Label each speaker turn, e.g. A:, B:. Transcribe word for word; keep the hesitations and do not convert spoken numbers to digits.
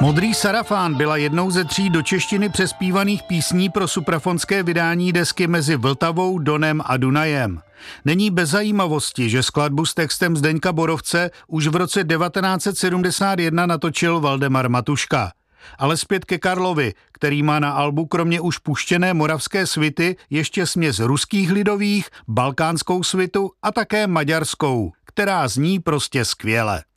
A: Modrý sarafán byla jednou ze tří do češtiny přespívaných písní pro suprafonské vydání desky Mezi Vltavou, Donem a Dunajem. Není bez zajímavosti, že skladbu s textem Zdeňka Borovce už v roce devatenáct set sedmdesát jedna natočil Valdemar Matuška. Ale zpět ke Karlovi, který má na albu kromě už puštěné moravské svity ještě směs ruských lidových, balkánskou svitu a také maďarskou, která zní prostě skvěle.